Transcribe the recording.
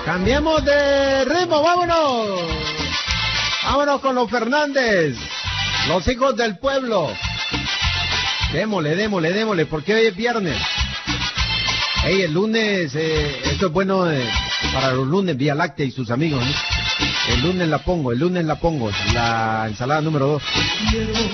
Cambiemos de ritmo, vámonos. Vámonos con los Fernández, los hijos del pueblo. Démosle, porque hoy es viernes. Hey, el lunes, esto es bueno para los lunes, Vía Láctea y sus amigos, ¿no? El lunes la pongo, la ensalada número 2.